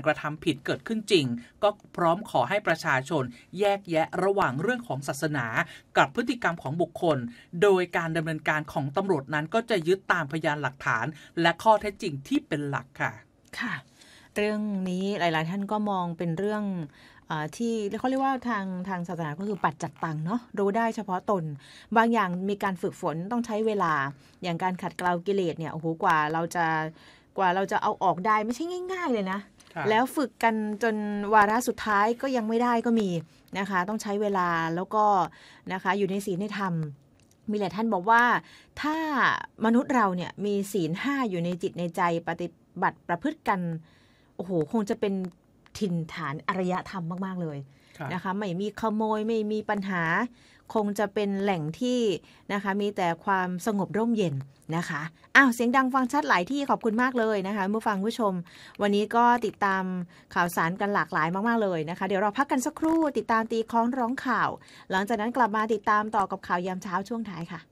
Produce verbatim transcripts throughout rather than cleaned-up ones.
กระทำผิดเกิดขึ้นจริงก็พร้อมขอให้ประชาชนแยกแยะระหว่างเรื่องของศาสนากับพฤติกรรมของบุคคลโดยการดำเนินการของตำรวจนั้นก็จะยึดตามพยานหลักฐานและข้อเท็จจริงที่เป็นหลักค่ะค่ะเรื่องนี้หลายๆท่านก็มองเป็นเรื่องที่เขาเรียกว่าทางทางศาสนาก็คือปัจจัตตังเนาะรู้ได้เฉพาะตนบางอย่างมีการฝึกฝนต้องใช้เวลาอย่างการขัดเกลากิเลสเนี่ยโอ้โหกว่าเราจะกว่าเราจะเอาออกได้ไม่ใช่ง่ายๆเลยนะแล้วฝึกกันจนวาระสุดท้ายก็ยังไม่ได้ก็มีนะคะต้องใช้เวลาแล้วก็นะคะอยู่ในศีลในธรรมมีหลายท่านบอกว่าถ้ามนุษย์เราเนี่ยมีศีลห้าอยู่ในจิตในใจปฏิบัติประพฤติกันโอ้โหคงจะเป็นถิ่นฐานอารยธรรมมากๆเลยนะคะไม่มีขโมยไม่มีปัญหาคงจะเป็นแหล่งที่นะคะมีแต่ความสงบร่มเย็นนะคะอ้าวเสียงดังฟังชัดหลายที่ขอบคุณมากเลยนะคะผู้ฟังผู้ชมวันนี้ก็ติดตามข่าวสารกันหลากหลายมากๆเลยนะคะเดี๋ยวเราพักกันสักครู่ติดตามตีคล้องร้องข่าวหลังจากนั้นกลับมาติดตามต่อกับข่าวยามเช้าช่วงท้ายค่ะ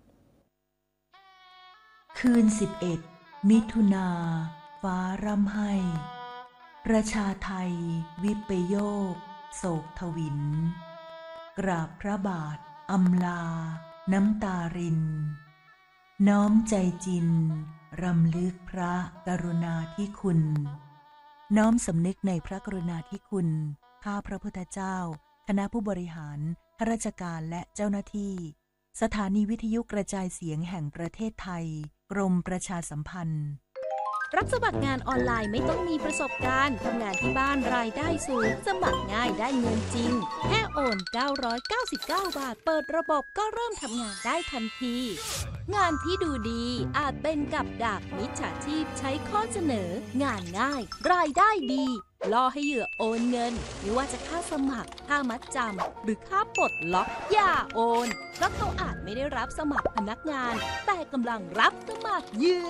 คืนสิบเอ็ดมิถุนาฟ้าร่ำไห้ประชาไทยวิปโยคโศกทวินกราบพระบาทอำลาน้ำตารินน้อมใจจินรำลึกพระกรุณาธิคุณน้อมสำนึกในพระกรุณาธิคุณข้าพระพุทธเจ้าคณะผู้บริหารข้าราชการและเจ้าหน้าที่สถานีวิทยุกระจายเสียงแห่งประเทศไทยกรมประชาสัมพันธ์รับสมัครงานออนไลน์ไม่ต้องมีประสบการณ์ทำงานที่บ้านรายได้สูงสมัครง่ายได้เงินจริงแค่โอนเก้าร้อยเก้าสิบเก้าบาทเปิดระบบก็เริ่มทำงานได้ทันทีงานที่ดูดีอาจเป็นกับดักมิจฉาชีพใช้ข้อเสนองานง่ายรายได้ดีล่อให้เหยื่อโอนเงินไม่ว่าจะค่าสมัครค่ามัดจำหรือค่าปลดล็อกอย่าโอนเพราะเขาอาจไม่ได้รับสมัครพนักงานแต่กำลังรับสมัครเหยื่อ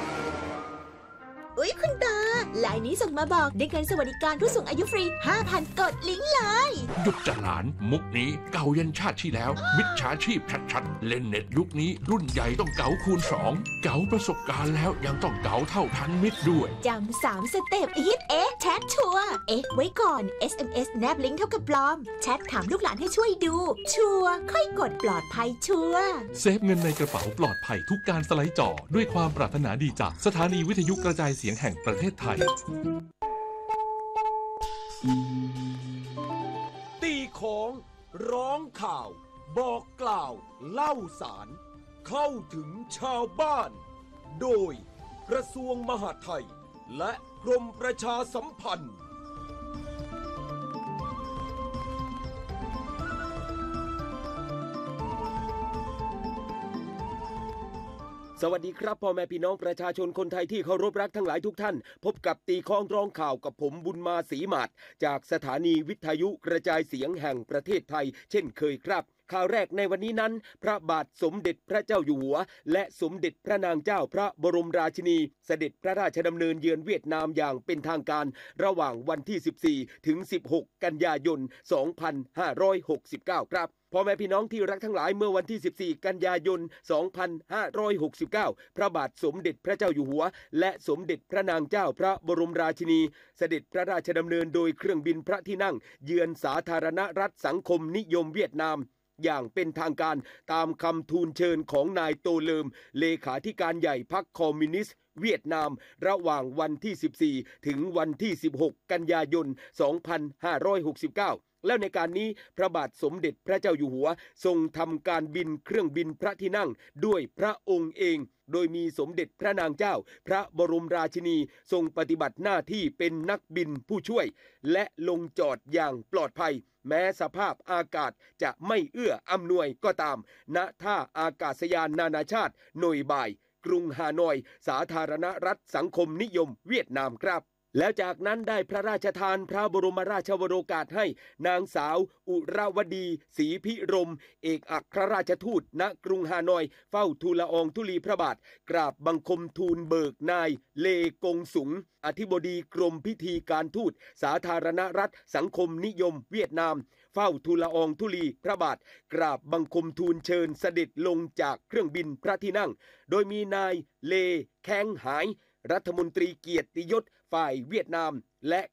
อุ๊ยคุณตาไลน์นี้ส่งมาบอกได้เงินสวัสดิการผู้สูงอายุฟรี ห้าพัน กดลิงก์เลยหยุดจะหลานมุกนี้เก่ายันชาติที่แล้วมิจฉาชีพชัดๆเล่นเน็ตยุคนี้รุ่นใหญ่ต้องเก๋าคูณสองเก๋าประสบการณ์แล้วยังต้องเก๋าเท่าทันมิตรด้วยจำสามสเต็ปฮิตเอ๊ะแชทชัวร์เอ๊ะไว้ก่อน เอส เอ็ม เอส แนบลิงก์เท่ากับปลอมแชทถามลูกหลานให้ช่วยดูชัวร์ค่อยกดปลอดภัยชัวร์เซฟเงินในกระเป๋าปลอดภัยทุกการสไลด์จอด้วยความปรารถนาดีจากสถานีวิทยุกระจายเสียงแห่งประเทศไทยตีของร้องข่าวบอกกล่าวเล่าสารเข้าถึงชาวบ้านโดยกระทรวงมหาดไทยและกรมประชาสัมพันธ์สวัสดีครับพ่อแม่พี่น้องประชาชนคนไทยที่เคารพรักทั้งหลายทุกท่านพบกับตีข้องร้องข่าวกับผมบุญมาศรีหมาดจากสถานีวิทยุกระจายเสียงแห่งประเทศไทยเช่นเคยครับข่าวแรกในวันนี้นั้นพระบาทสมเด็จพระเจ้าอยู่หัวและสมเด็จพระนางเจ้าพระบรมราชินีเสด็จพระราชดำเนินเยือนเวียดนามอย่างเป็นทางการระหว่างวันที่สิบสี่ถึงสิบหกกันยายนสองพันห้าร้อยหกสิบเก้าครับพ่อแม่พี่น้องที่รักทั้งหลายเมื่อวันที่สิบสี่กันยายนสองพันห้าร้อยหกสิบเก้าพระบาทสมเด็จพระเจ้าอยู่หัวและสมเด็จพระนางเจ้าพระบรมราชินีเสด็จพระราชดำเนินโดยเครื่องบินพระที่นั่งเยือนสาธารณรัฐสังคมนิยมเวียดนามอย่างเป็นทางการตามคำทูลเชิญของนายโตเลิมเลขาธิการใหญ่พรรคคอมมิวนิสต์เวียดนามระหว่างวันที่สิบสี่ถึงวันที่สิบหกกันยายนสองพันห้าร้อยหกสิบเก้าแล้วในการนี้พระบาทสมเด็จพระเจ้าอยู่หัวทรงทำการบินเครื่องบินพระที่นั่งด้วยพระองค์เองโดยมีสมเด็จพระนางเจ้าพระบรมราชินีทรงปฏิบัติหน้าที่เป็นนักบินผู้ช่วยและลงจอดอย่างปลอดภัยแม้สภาพอากาศจะไม่เอื้ออำนวยก็ตามณท่าอากาศยานนานาชาติโนยบายกรุงฮานอยสาธารณรัฐสังคมนิยมเวียดนามครับแล้วจากนั้นได้พระราชทานพระบรมราชวโรกาสให้นางสาวอุราวดีศรีพิรมเอกอัครราชทูตณกรุงฮานอยเฝ้าทูลละอองธุลีพระบาทกราบบังคมทูลเบิกนายเลกงสุงอธิบดีกรมพิธีการทูตสาธารณรัฐสังคมนิยมเวียดนามเฝ้าทูลละอองธุลีพระบาทกราบบังคมทูลเชิญเสด็จลงจากเครื่องบินพระที่นั่งโดยมีนายเลแข้งหายรัฐมนตรีเกียรติยศฝ่ายเวียดนามและ